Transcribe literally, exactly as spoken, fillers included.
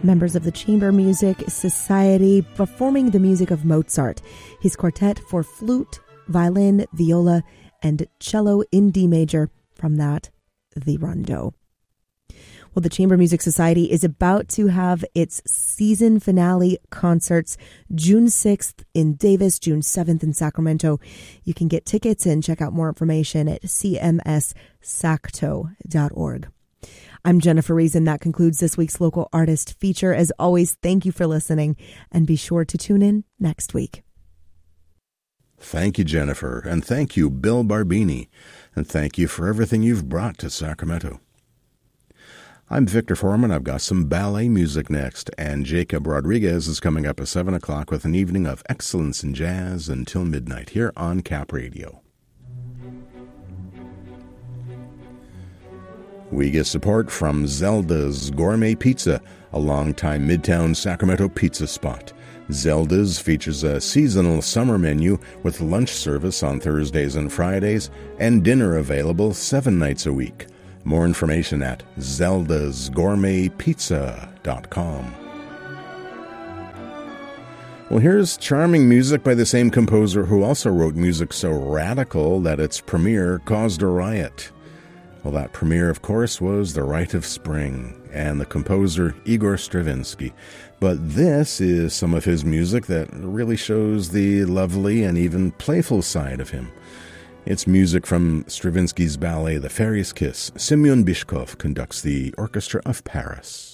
members of the Chamber Music Society performing the music of Mozart, his quartet for flute, violin, viola, and cello in D major, from that, the Rondo. Well, the Chamber Music Society is about to have its season finale concerts June sixth in Davis, June seventh in Sacramento. You can get tickets and check out more information at c m s sacto dot org. I'm Jennifer Reason. That concludes this week's Local Artist Feature. As always, thank you for listening, and be sure to tune in next week. Thank you, Jennifer, and thank you, Bill Barbini, and thank you for everything you've brought to Sacramento. I'm Victor Foreman. I've got some ballet music next, and Jacob Rodriguez is coming up at seven o'clock with an evening of excellence in jazz until midnight here on Cap Radio. We get support from Zelda's Gourmet Pizza, a longtime Midtown Sacramento pizza spot. Zelda's features a seasonal summer menu with lunch service on Thursdays and Fridays and dinner available seven nights a week. More information at zeldas gourmet pizza dot com. Well, here's charming music by the same composer who also wrote music so radical that its premiere caused a riot. Well, that premiere, of course, was The Rite of Spring and the composer Igor Stravinsky. But this is some of his music that really shows the lovely and even playful side of him. It's music from Stravinsky's ballet The Fairy's Kiss. Semyon Bishkov conducts the Orchestra of Paris.